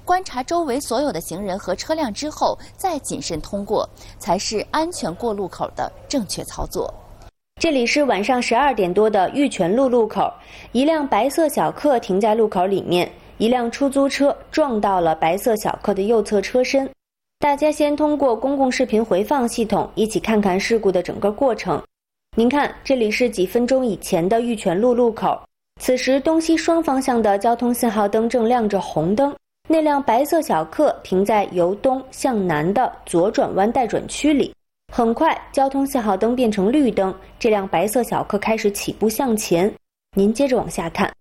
观察周围所有的行人和车辆之后，再谨慎通过，才是安全过路口的正确操作。这里是晚上12点多的玉泉路路口，一辆白色小客停在路口里面，一辆出租车撞到了白色小客的右侧车身。大家先通过公共视频回放系统一起看看事故的整个过程。您看，这里是几分钟以前的玉泉路路口，此时东西双方向的交通信号灯正亮着红灯，那辆白色小客停在由东向南的左转弯待转区里。很快，交通信号灯变成绿灯，这辆白色小客开始起步向前。您接着往下看。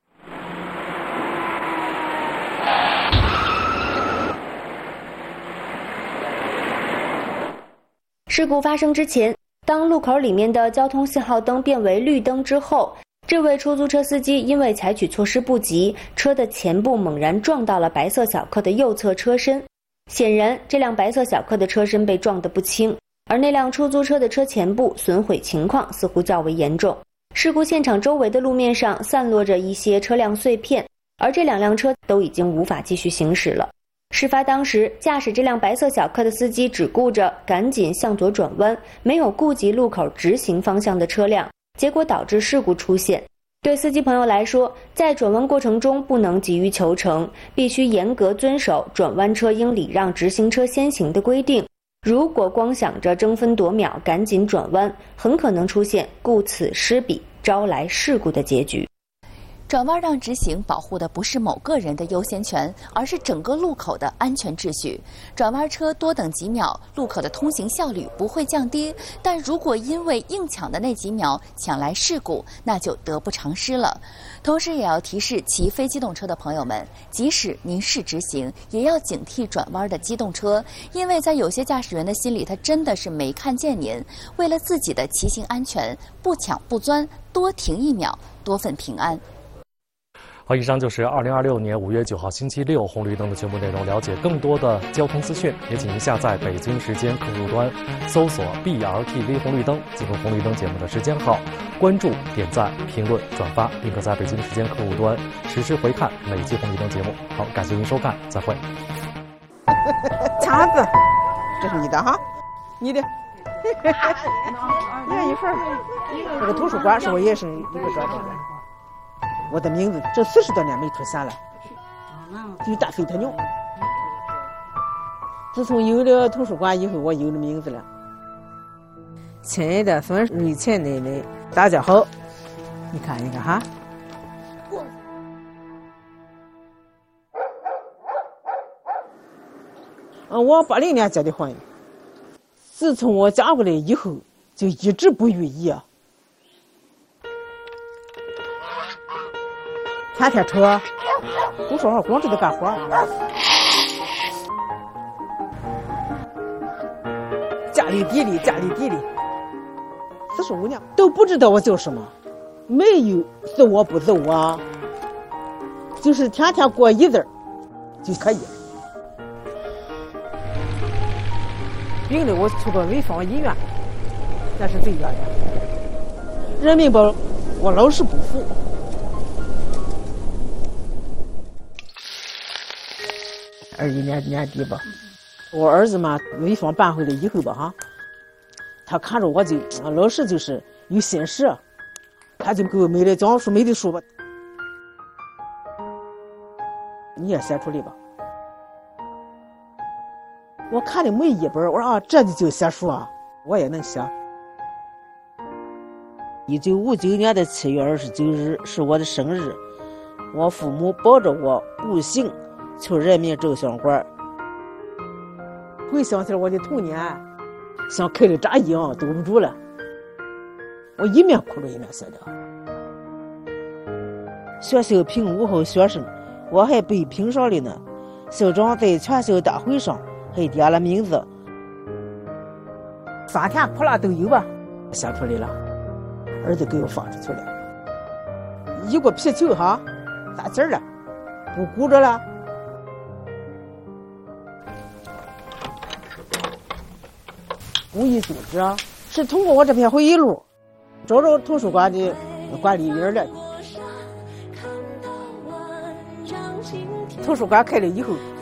事故发生之前，当路口里面的交通信号灯变为绿灯之后，这位出租车司机因为采取措施不及，车的前部猛然撞到了白色小客的右侧车身。显然，这辆白色小客的车身被撞得不轻，而那辆出租车的车前部损毁情况似乎较为严重。事故现场周围的路面上散落着一些车辆碎片，而这2辆车都已经无法继续行驶了。事发当时，驾驶这辆白色小客的司机只顾着赶紧向左转弯，没有顾及路口直行方向的车辆，结果导致事故出现。对司机朋友来说，在转弯过程中不能急于求成，必须严格遵守转弯车应礼让直行车先行的规定。如果光想着争分夺秒赶紧转弯，很可能出现顾此失彼，招来事故的结局。转弯让直行保护的不是某个人的优先权，而是整个路口的安全秩序。转弯车多等几秒，路口的通行效率不会降低，但如果因为硬抢的那几秒抢来事故，那就得不偿失了。同时也要提示骑非机动车的朋友们，即使您是直行，也要警惕转弯的机动车，因为在有些驾驶员的心里，他真的是没看见您。为了自己的骑行安全，不抢不钻，多停1秒，多份平安。 好，以上就是2026年5月9号星期六红绿灯的全部内容。了解更多的交通资讯，也请您下载北京时间客户端，搜索 BRTV 红绿灯，进入红绿灯节目的时间号，关注、点赞、评论、转发，并可在北京时间客户端实时回看每期红绿灯节目。好，感谢您收看，再会。 叉子，这是你的哈，你的。你看一份儿，这个图书馆是我也是一个专门的。我的名字这40多年没出现了，就大肥特牛。自从有了图书馆以后，我有了名字了。亲爱的孙瑞琴奶奶，大家好，你看一个哈。我80年结的婚，自从我嫁过来以后，就一直不如意啊。天天车，都说我光知道干活，家里地里，45年都不知道我叫什么，没有是我不是我，就是天天过一字就可以。病了我去过潍坊医院，那是最远的。人民保我老是不服。21年底吧，我儿子嘛，潍坊搬回来以后吧哈，他看着我就老是就是有心事，他就给我买了讲书没的书吧，你也写出来吧。我看了每一本，我说啊，这就叫写书啊，我也能写。1959年的7月29日是我的生日，我父母抱着我步行去人民照相馆，回想起来我的童年，像开了闸一样兜不住了。我一面哭着一面写的。学校评5好学生，我还被评上了呢。校长在全校大会上还点了名字，3天哭了都有吧，写出来了。儿子给我放出去了，一个皮球哈，咋劲儿了？不鼓着了。公益组织啊，是通过我这篇回忆录找着图书馆的管理员了。图书馆开了以后，